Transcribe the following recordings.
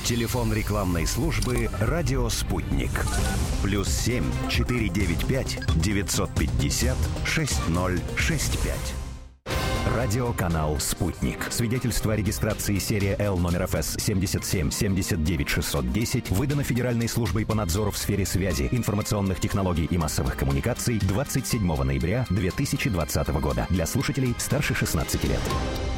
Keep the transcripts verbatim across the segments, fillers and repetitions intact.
Телефон рекламной службы «Радио Спутник». Плюс семь четыре девять пять девятьсот пятьдесят шесть ноль шесть пять. Радиоканал «Спутник». Свидетельство о регистрации серия Л номер эф эс семьдесят семь семьдесят девять шестьсот десять выдано Федеральной службой по надзору в сфере связи, информационных технологий и массовых коммуникаций двадцать седьмого ноября две тысячи двадцатого года. Для слушателей старше шестнадцати лет.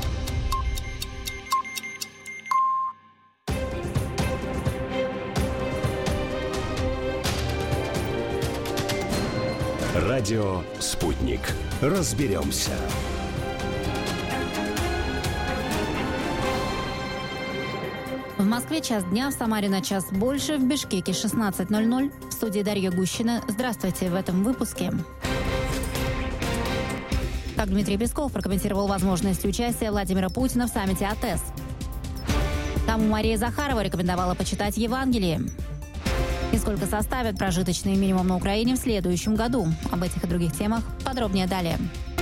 Радио «Спутник». Разберемся. В Москве час дня, в Самаре на час больше, в Бишкеке шестнадцать ноль ноль. В студии Дарья Гущина. Здравствуйте в этом выпуске. Как Дмитрий Песков прокомментировал возможность участия Владимира Путина в саммите АТЭС. Кому Мария Захарова рекомендовала почитать Евангелие. И сколько составит прожиточный минимум на Украине в следующем году. Об этих и других темах подробнее далее.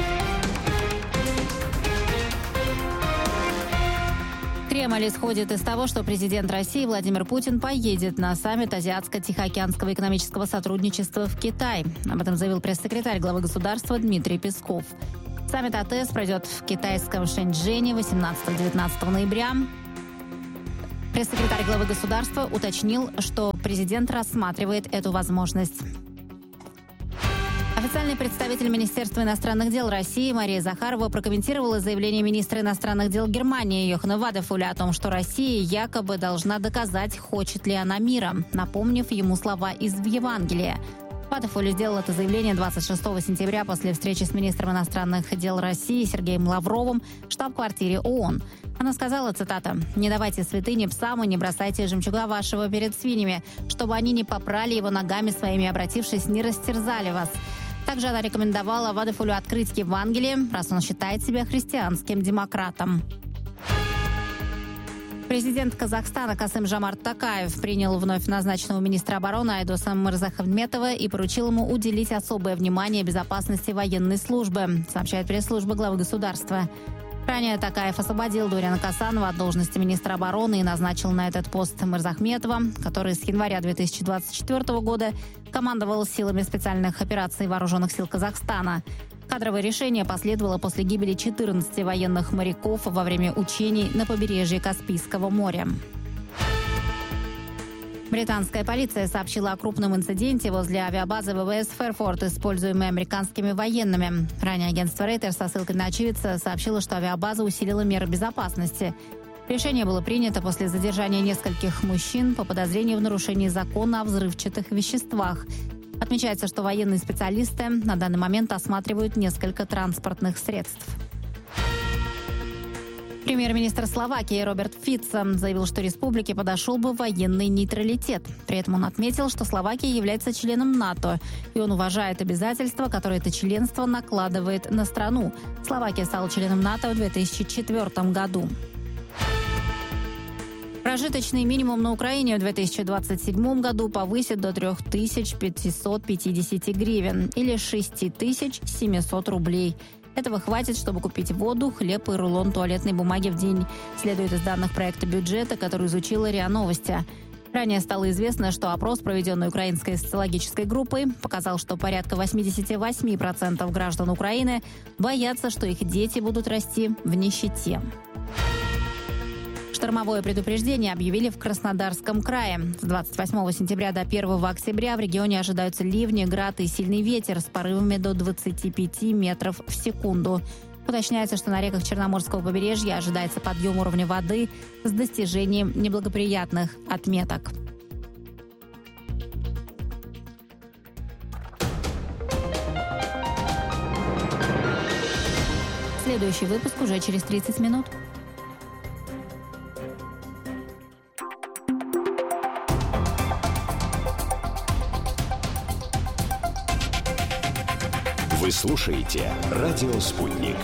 Кремль исходит из того, что президент России Владимир Путин поедет на саммит Азиатско-Тихоокеанского экономического сотрудничества в Китай. Об этом заявил пресс-секретарь главы государства Дмитрий Песков. Саммит АТЭС пройдет в китайском Шэньчжэне восемнадцатого-девятнадцатого ноября. Пресс-секретарь главы государства уточнил, что президент рассматривает эту возможность. Официальный представитель Министерства иностранных дел России Мария Захарова прокомментировала заявление министра иностранных дел Германии Йохана Вадефуля о том, что Россия якобы должна доказать, хочет ли она мира, напомнив ему слова из Евангелия. Вадефуль сделал это заявление двадцать шестого сентября после встречи с министром иностранных дел России Сергеем Лавровым в штаб-квартире ООН. Она сказала, цитата, «Не давайте святыне псам и не бросайте жемчуга вашего перед свиньями, чтобы они не попрали его ногами своими, обратившись, не растерзали вас». Также она рекомендовала Вадефулю открыть Евангелие, раз он считает себя христианским демократом. Президент Казахстана Касым-Жомарт Токаев принял вновь назначенного министра обороны Айдоса Мырзахметова и поручил ему уделить особое внимание безопасности военной службы, сообщает пресс-служба главы государства. Ранее Токаев освободил Дуриана Касанова от должности министра обороны и назначил на этот пост Мырзахметова, который с января две тысячи двадцать четвёртого года командовал силами специальных операций Вооруженных сил Казахстана. Кадровое решение последовало после гибели четырнадцати военных моряков во время учений на побережье Каспийского моря. Британская полиция сообщила о крупном инциденте возле авиабазы ВВС Фэрфорд, используемой американскими военными. Ранее агентство Рейтер со ссылкой на очевидца сообщило, что авиабаза усилила меры безопасности. Решение было принято после задержания нескольких мужчин по подозрению в нарушении закона о взрывчатых веществах. Отмечается, что военные специалисты на данный момент осматривают несколько транспортных средств. Премьер-министр Словакии Роберт Фицо заявил, что республике подошел бы военный нейтралитет. При этом он отметил, что Словакия является членом НАТО, и он уважает обязательства, которые это членство накладывает на страну. Словакия стала членом НАТО в две тысячи четвёртом году. Прожиточный минимум на Украине в две тысячи двадцать седьмом году повысит до три тысячи пятьсот пятьдесят гривен или шесть тысяч семьсот рублей. Этого хватит, чтобы купить воду, хлеб и рулон туалетной бумаги в день, следует из данных проекта бюджета, который изучила РИА Новости. Ранее стало известно, что опрос, проведенный украинской социологической группой, показал, что порядка восемьдесят восемь процентов граждан Украины боятся, что их дети будут расти в нищете. Штормовое предупреждение объявили в Краснодарском крае. С двадцать восьмого сентября до первого октября в регионе ожидаются ливни, град и сильный ветер с порывами до двадцати пяти метров в секунду. Уточняется, что на реках Черноморского побережья ожидается подъем уровня воды с достижением неблагоприятных отметок. Следующий выпуск уже через тридцать минут. Вы слушаете «Радио Спутник».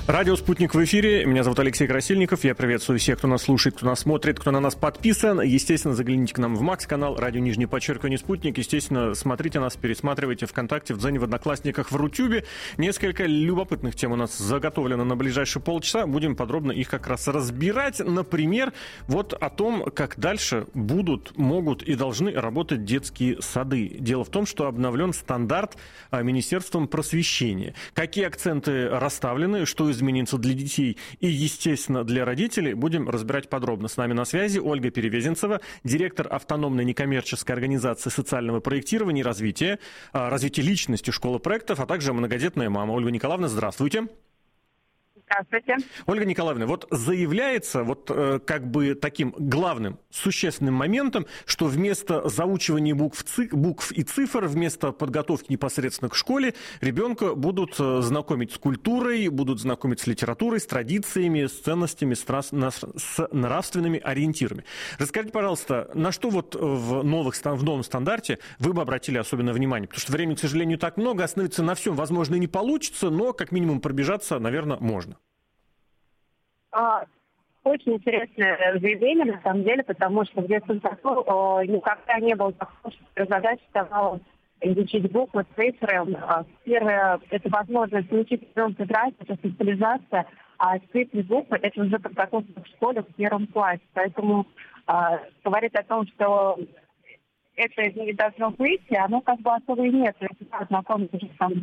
Радио «Спутник» в эфире. Меня зовут Алексей Красильников. Я приветствую всех, кто нас слушает, кто нас смотрит, кто на нас подписан. Естественно, загляните к нам в Макс-канал, радио нижнее подчеркивание «Спутник». Естественно, смотрите нас, пересматривайте ВКонтакте, в Дзене, в Одноклассниках, в Рутюбе. Несколько любопытных тем у нас заготовлено на ближайшие полчаса. Будем подробно их как раз разбирать. Например, вот о том, как дальше будут, могут и должны работать детские сады. Дело в том, что обновлен стандарт Министерством просвещения. Какие акценты расставлены, что изменится для детей и, естественно, для родителей, будем разбирать подробно. С нами на связи Ольга Перевезенцева, директор автономной некоммерческой организации социального проектирования и развития, развития личности школы проектов, а также многодетная мама. Ольга Николаевна, здравствуйте. Здравствуйте. Ольга Николаевна, вот заявляется вот э, как бы таким главным, существенным моментом, что вместо заучивания букв, ци, букв и цифр, вместо подготовки непосредственно к школе, ребенка будут э, знакомить с культурой, будут знакомить с литературой, с традициями, с ценностями, с, трас, на, с нравственными ориентирами. Расскажите, пожалуйста, на что вот в, новых, в новом стандарте вы бы обратили особенно внимание? Потому что времени, к сожалению, так много, остановиться на всем, возможно, и не получится, но как минимум пробежаться, наверное, можно. Очень интересное заявление, на самом деле, потому что в детском саду никогда не было такого, что задача давала изучить буквы, цифры. Первое – это возможность научить ребенка играть, это социализация, а цифры, буквы – это уже подготовка в школе в первом классе. Поэтому а, говорить о том, что это не должно быть, оно как бы особо и нет. То есть, знакомиться уже там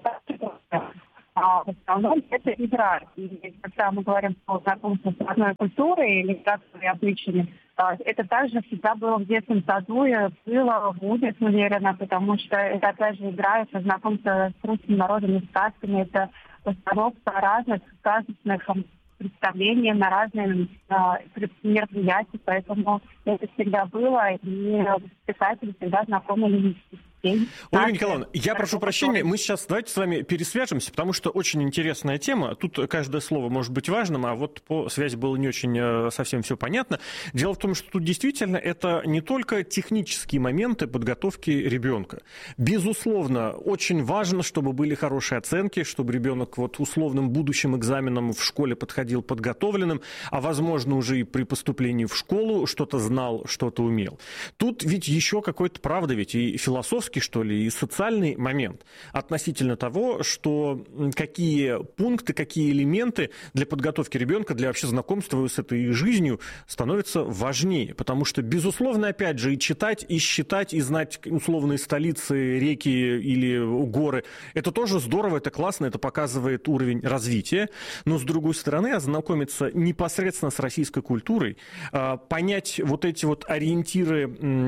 с А в основном это игра. И когда мы говорим о знакомстве с одной культурой или литературой обычными, это также всегда было в детском саду и было, будет, уверена, потому что это опять же игра, это знакомство с русскими народными сказками, это постановка разных сказочных представлений на разные а, мероприятия, поэтому это всегда было, и писатели всегда знакомились с Ольга Николаевна, я прошу прощения, мы сейчас давайте с вами пересвяжемся, потому что очень интересная тема. Тут каждое слово может быть важным, а вот по связи было не очень совсем все понятно. Дело в том, что тут действительно это не только технические моменты подготовки ребенка. Безусловно, очень важно, чтобы были хорошие оценки, чтобы ребенок вот условным будущим экзаменам в школе подходил подготовленным, а возможно уже и при поступлении в школу что-то знал, что-то умел. Тут ведь еще какой-то, правда, ведь и философский, что ли, и социальный момент относительно того, что какие пункты, какие элементы для подготовки ребенка, для вообще знакомства с этой жизнью становятся важнее. Потому что, безусловно, опять же, и читать, и считать, и знать условные столицы, реки или горы, это тоже здорово, это классно, это показывает уровень развития. Но, с другой стороны, ознакомиться непосредственно с российской культурой, понять вот эти вот ориентиры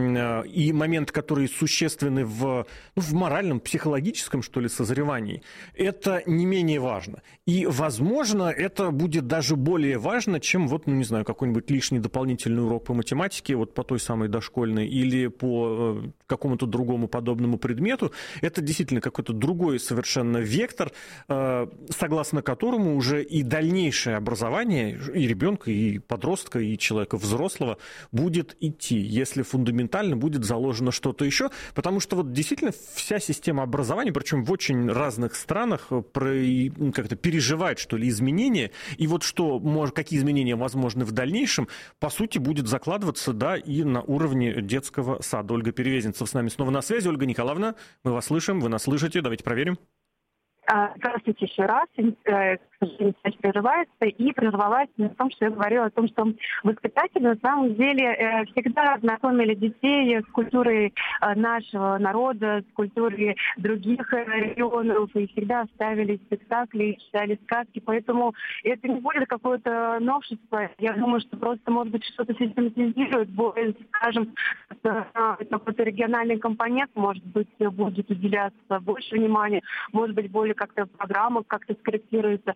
и моменты, которые существенны в В, ну, в моральном, психологическом, что ли, созревании, это не менее важно. И, возможно, это будет даже более важно, чем, вот, ну, не знаю, какой-нибудь лишний дополнительный урок по математике, вот по той самой дошкольной, или по э, какому-то другому подобному предмету. Это действительно какой-то другой совершенно вектор, э, согласно которому уже и дальнейшее образование и ребенка, и подростка, и человека взрослого будет идти, если фундаментально будет заложено что-то еще, потому что вот действительно вся система образования, причем в очень разных странах, как-то переживает, что ли, изменения. И вот что, какие изменения возможны в дальнейшем, по сути, будет закладываться, да, и на уровне детского сада. Ольга Перевезенцева с нами снова на связи. Ольга Николаевна, мы вас слышим, вы нас слышите. Давайте проверим. Здравствуйте еще раз. К сожалению, связь прерывается. И прервалась на том, что я говорила о том, что воспитатели на самом деле всегда знакомили детей с культурой нашего народа, с культурой других регионов, и всегда ставили спектакли, читали сказки. Поэтому это не будет какое-то новшество. Я думаю, что просто, может быть, что-то систематизирует, скажем, какой-то региональный компонент, может быть, будет уделяться больше внимания, может быть, более как-то программа как-то скорректируется.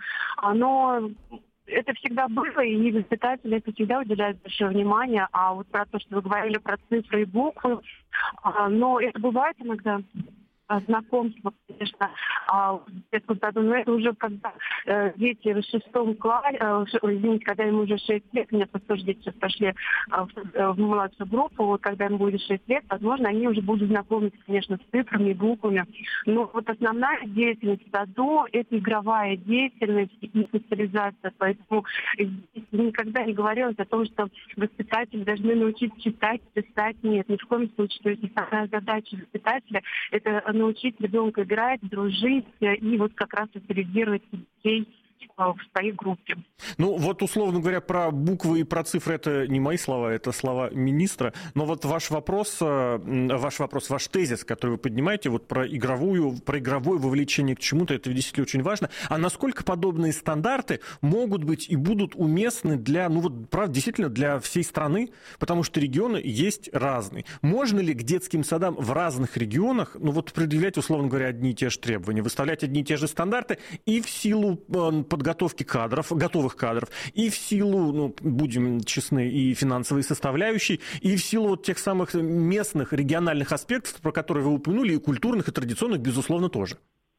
Но это всегда было, и воспитатели это всегда уделяют большое внимание. А вот про то, что вы говорили про цифры и буквы, но это бывает иногда. знакомство, конечно, а, но это уже когда э, дети в шестом классе, э, извините, когда им уже шесть лет, у меня тоже дети сейчас пошли э, в, в младшую группу, вот когда им будет шесть лет, возможно, они уже будут знакомиться, конечно, с цифрами, буквами. Но вот основная деятельность в саду – это игровая деятельность и социализация. Поэтому здесь никогда не говорилось о том, что воспитатели должны научить читать, писать. Нет, ни в коем случае. То есть основная задача воспитателя – это научить ребенка играть, дружить и вот как раз социализировать детей в своей группе. Ну, вот, условно говоря, про буквы и про цифры это не мои слова, это слова министра. Но вот ваш вопрос, ваш вопрос, ваш тезис, который вы поднимаете, вот про игровую, про игровое вовлечение к чему-то, это действительно очень важно. А насколько подобные стандарты могут быть и будут уместны для, ну вот, правда, действительно для всей страны, потому что регионы есть разные. Можно ли к детским садам в разных регионах, ну вот, предъявлять, условно говоря, одни и те же требования, выставлять одни и те же стандарты и в силу подготовки кадров, готовых кадров, и в силу, ну, будем честны, и финансовой составляющей, и в силу вот тех самых местных, региональных аспектов, про которые вы упомянули, и культурных, и традиционных, безусловно, тоже.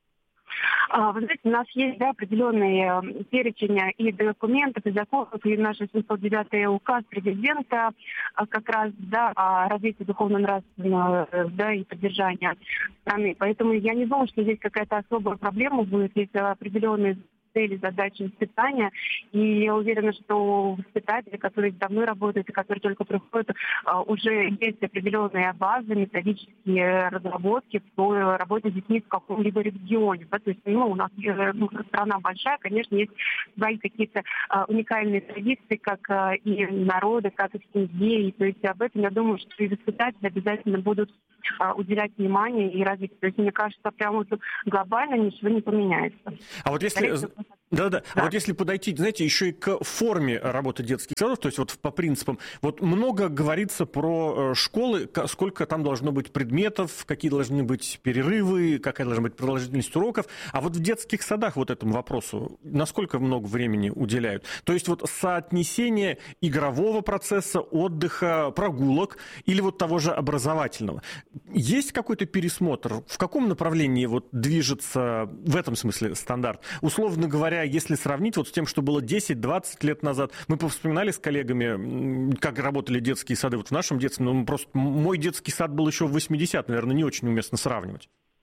Вы знаете, у нас есть, да, определенный перечень и документов, и законов, и наш семьсот девятый указ президента как раз, да, о развитии духовно-нравственного, да, и поддержания страны. Поэтому я не думаю, что здесь какая-то особая проблема будет, если определенные цели, задачи воспитания. И я уверена, что воспитатели, которые давно работают и которые только приходят, уже есть определенные базы, методические разработки по работе с детьми в каком-либо регионе. Да? То есть, ну, у нас страна большая, конечно, есть свои какие-то уникальные традиции, как и народы, как и в семье. И, то есть об этом, я думаю, что и воспитатели обязательно будут уделять внимание и развитие. То есть, мне кажется, прямо вот глобально ничего не поменяется. А вот если... Да-да. А вот если подойти, знаете, еще и к форме работы детских садов, то есть вот по принципам, вот много говорится про школы, сколько там должно быть предметов, какие должны быть перерывы, какая должна быть продолжительность уроков, а вот в детских садах вот этому вопросу насколько много времени уделяют? То есть вот соотнесение игрового процесса, отдыха, прогулок или вот того же образовательного. Есть какой-то пересмотр? В каком направлении вот движется в этом смысле стандарт? Условно говоря, если сравнить вот с тем, что было десять-двадцать лет назад, мы повспоминали с коллегами, как работали детские сады вот в нашем детстве, ну, просто мой детский сад был еще в восьмидесятых, наверное, не очень уместно сравнивать.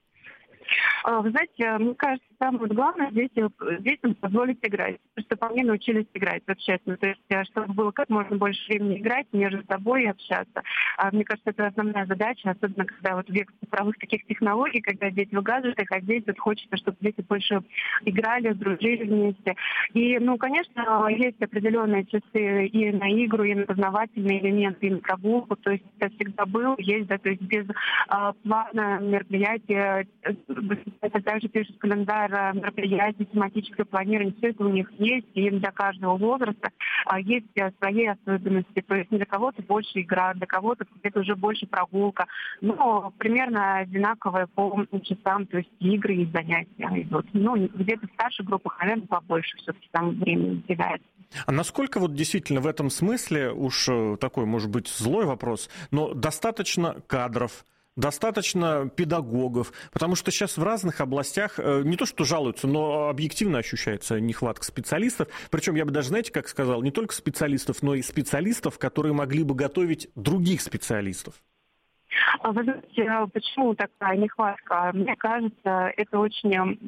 Вы знаете, мне кажется, самое главное детям, детям позволить играть, чтобы они научились играть, вот честно. То есть, чтобы было как можно больше времени играть между собой и общаться. Мне кажется, это основная задача, особенно когда вот век цифровых таких технологий, когда дети выгадывают их, а здесь вот хочется, чтобы дети больше играли, дружили вместе. И, ну, конечно, есть определенные часы и на игру, и на познавательные элементы, и на прогулку. То есть это всегда было, есть, да, то есть без а, плана мероприятия. Это также пишут календарь мероприятий, тематическое планирование, все это у них есть, и для каждого возраста а, есть свои особенности. То есть для кого-то больше игра, для кого-то где-то уже больше прогулка, но примерно одинаковые по часам, то есть игры и занятия идут. Ну, где-то в старших группах, наверное, побольше все-таки там времени уделяется. А насколько вот действительно в этом смысле, уж такой, может быть, злой вопрос, но достаточно кадров, достаточно педагогов, потому что сейчас в разных областях не то что жалуются, но объективно ощущается нехватка специалистов. Причем я бы даже, знаете, как сказал, не только специалистов, но и специалистов, которые могли бы готовить других специалистов. Вы знаете, почему такая нехватка? Мне кажется, это очень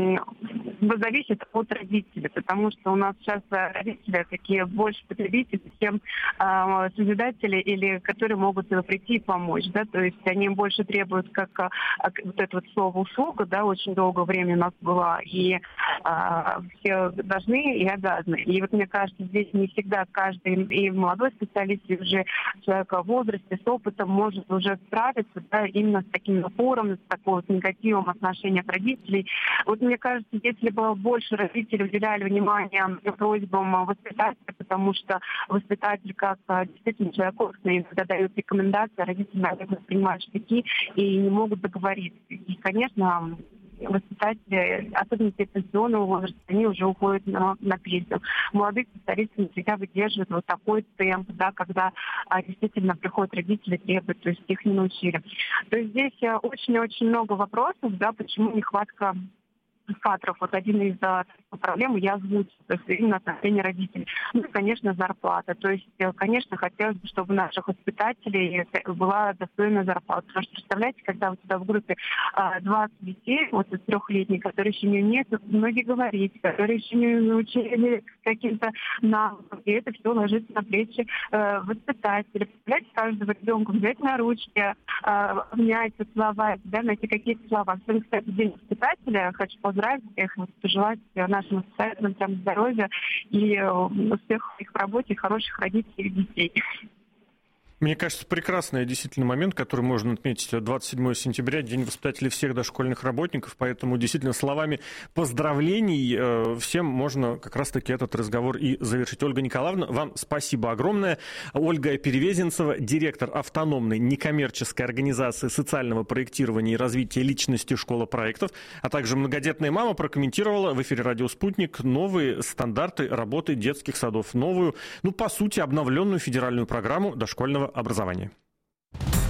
зависит от родителей, потому что у нас сейчас родители такие больше потребители, чем э, созидатели, или которые могут прийти и помочь, да, то есть они больше требуют, как вот это вот слово услуга, да, очень долгое время у нас была, и э, все должны и обязаны. И вот мне кажется, здесь не всегда каждый, и молодой специалист, и уже человек в возрасте с опытом может уже справиться, да, именно с таким напором, с такой вот негативом отношения от родителей. Вот мне кажется, если бы больше родители уделяли внимание просьбам воспитателя, потому что воспитатель, как действительно человек опытный, иногда дают рекомендации, родители иногда принимают штыки и не могут договориться. И, конечно, воспитатели, особенно те пенсионного возраста, они уже уходят на, на пенсию. Молодые специалисты не всегда выдерживают вот такой темп, да, когда а, действительно приходят родители требуют, то есть их не научили. То есть здесь очень-очень много вопросов, да, почему нехватка кадров. Вот один из а, проблем я озвучила, то есть именно отношение родителей. Ну и, конечно, зарплата. То есть, конечно, хотелось бы, чтобы у наших воспитателей была достойная зарплата. Потому что, представляете, когда у тебя в группе а, двадцать детей, вот из трехлетних, которые еще не умеют многие говорить, которые еще не научили каким-то навыкам, и это все ложится на плечи э, воспитателя. Представляете, каждого ребенка взять на ручки, э, обнять, поцеловать, да, найти какие-то слова. Сегодня, кстати, день воспитателя. Хочу поздравить всех, пожелать нашим воспитателям там здоровья и успехов в их работе, хороших родителей и детей. Мне кажется, прекрасный действительно момент, который можно отметить. двадцать седьмого сентября, День воспитателей всех дошкольных работников, поэтому действительно словами поздравлений э, всем можно как раз-таки этот разговор и завершить. Ольга Николаевна, вам спасибо огромное. Ольга Перевезенцева, директор автономной некоммерческой организации социального проектирования и развития личности «Школа проектов», а также многодетная мама, прокомментировала в эфире «Радио Спутник» новые стандарты работы детских садов, новую, ну, по сути, обновленную федеральную программу дошкольного образования.